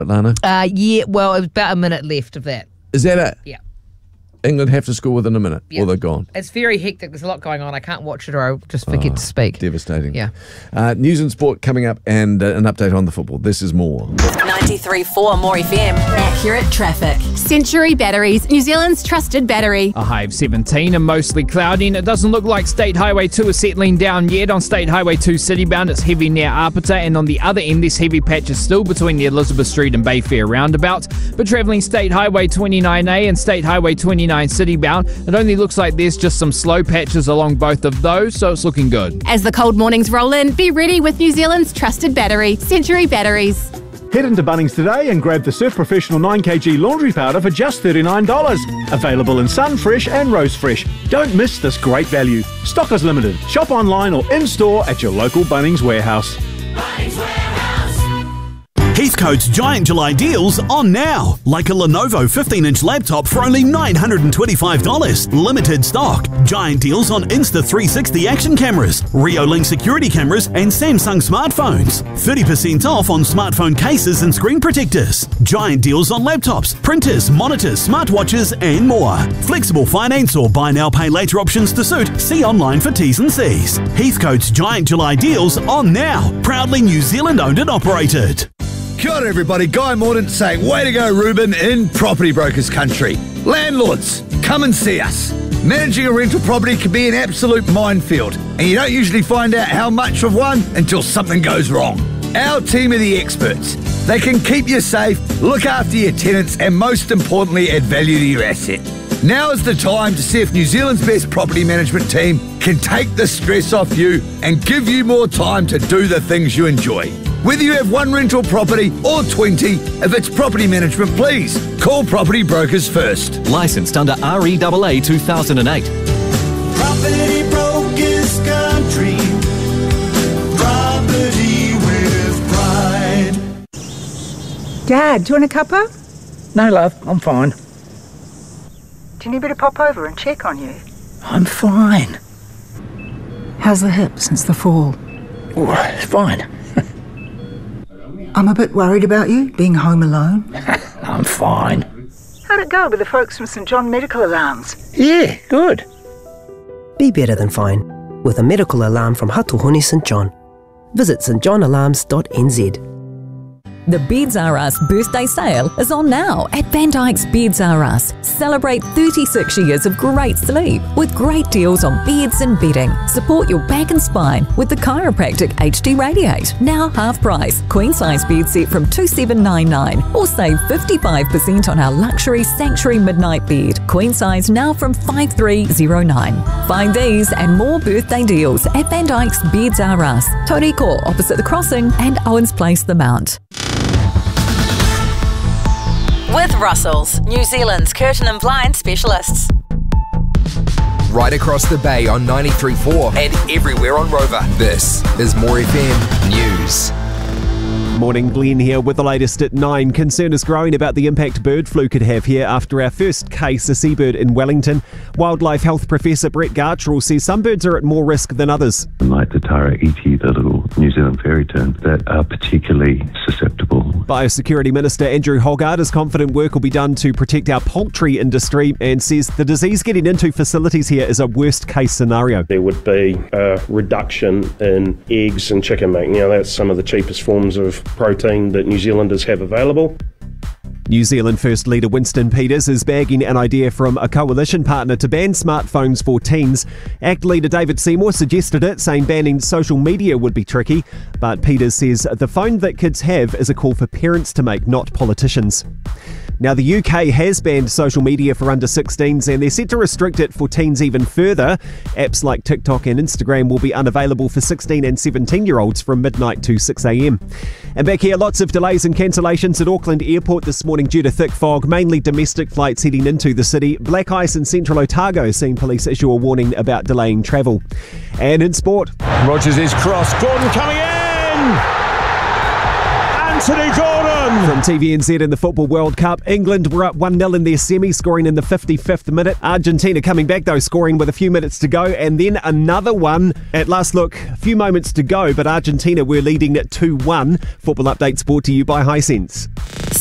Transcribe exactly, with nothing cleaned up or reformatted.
Lana? Uh, yeah, well, it was about a minute left of that. Is that it? Yeah. England have to score within a minute, Yeah. or they're gone. It's very hectic. There's a lot going on. I can't watch it or I'll just forget Oh, to speak. Devastating. Yeah. Uh, news and sport coming up, and uh, an update on the football. This is more. ninety-three point four More F M. Accurate traffic. Century Batteries, New Zealand's trusted battery. A high of seventeen and mostly cloudy, and it doesn't look like State Highway two is settling down yet. On State Highway two citybound, it's heavy near Apata, and on the other end, this heavy patch is still between the Elizabeth Street and Bayfair roundabout. But travelling State Highway twenty-nine A and State Highway twenty-nine citybound, it only looks like there's just some slow patches along both of those, so it's looking good. As the cold mornings roll in, be ready with New Zealand's trusted battery, Century Batteries. Head into Bunnings today and grab the Surf Professional nine kilogram laundry powder for just thirty-nine dollars. Available in Sun Fresh and Rose Fresh. Don't miss this great value. Stock is limited. Shop online or in-store at your local Bunnings warehouse. Bunnings Warehouse. Heathcote's Giant July deals on now. Like a Lenovo fifteen inch laptop for only nine hundred twenty-five dollars. Limited stock. Giant deals on Insta three sixty action cameras, Reolink security cameras and Samsung smartphones. thirty percent off on smartphone cases and screen protectors. Giant deals on laptops, printers, monitors, smartwatches and more. Flexible finance or buy now pay later options to suit. See online for T's and C's. Heathcote's Giant July deals on now. Proudly New Zealand owned and operated. Kia ora everybody, Guy Mordaunt saying, way to go Ruben in property brokers country. Landlords, come and see us. Managing a rental property can be an absolute minefield, and you don't usually find out how much of one until something goes wrong. Our team are the experts. They can keep you safe, look after your tenants, and most importantly, add value to your asset. Now is the time to see if New Zealand's best property management team can take the stress off you and give you more time to do the things you enjoy. Whether you have one rental property or twenty, if it's property management, please call Property Brokers first. Licensed under R E A A two thousand eight. Property Brokers Country. Property with pride. Dad, do you want a cuppa? No, love, I'm fine. Do you need me to pop over and check on you? I'm fine. How's the hip since the fall? Oh, it's fine. I'm a bit worried about you, being home alone. I'm fine. How'd it go with the folks from St John Medical Alarms? Yeah, good. Be better than fine with a medical alarm from Hatuhuni St John. Visit st john alarms dot n z. The Beds R Us birthday sale is on now at Van Dyke's Beds R Us. Celebrate thirty-six years of great sleep with great deals on beds and bedding. Support your back and spine with the Chiropractic H D Radiate. Now half price. Queen size bed set from two seven nine nine or save fifty-five percent on our luxury Sanctuary Midnight Bed. Queen size now from five three zero nine. Find these and more birthday deals at Van Dyke's Beds R Us. Toriko opposite the crossing and Owens Place the Mount. With Russell's, New Zealand's curtain and blind specialists. Right across the bay on ninety-three point four and everywhere on Rover. This is More F M News. Morning, Glenn here with the latest at nine. Concern is growing about the impact bird flu could have here after our first case, a seabird in Wellington. Wildlife health professor Brett Gartrell says some birds are at more risk than others. Like the Tara iti, the little New Zealand fairy tern, that are particularly susceptible. Biosecurity Minister Andrew Hoggard is confident work will be done to protect our poultry industry and says the disease getting into facilities here is a worst case scenario. There would be a reduction in eggs and chicken meat. Now that's some of the cheapest forms of protein that New Zealanders have available. New Zealand First Leader Winston Peters is bagging an idea from a coalition partner to ban smartphones for teens. ACT leader David Seymour suggested it, saying banning social media would be tricky. But Peters says the phone that kids have is a call for parents to make, not politicians. Now, the U K has banned social media for under sixteens and they're set to restrict it for teens even further. Apps like TikTok and Instagram will be unavailable for sixteen and seventeen-year-olds from midnight to six a m. And back here, lots of delays and cancellations at Auckland Airport this morning due to thick fog, mainly domestic flights heading into the city. Black ice in central Otago seeing police issue a warning about delaying travel. And in sport, Rogers is cross. Gordon coming in! Anthony Gordon! one. From T V N Z in the Football World Cup, England were up one nil in their semi, scoring in the fifty-fifth minute. Argentina coming back though, scoring with a few minutes to go, and then another one. At last look, a few moments to go, but Argentina were leading at two one. Football updates brought to you by Hisense.